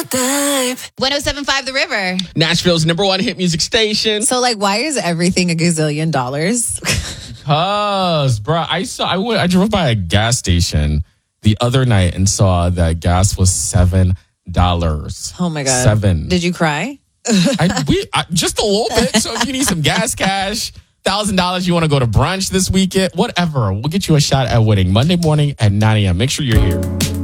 107.5 The River. Nashville's #1 hit music station. So, why is everything a gazillion dollars? Cause, bro, I drove by a gas station the other night and saw that gas was $7. Oh my God. 7. Did you cry? Just a little bit. So if you need some gas cash, $1,000, you want to go to brunch this weekend, whatever, we'll get you a shot at winning Monday morning at 9 a.m. Make sure you're here.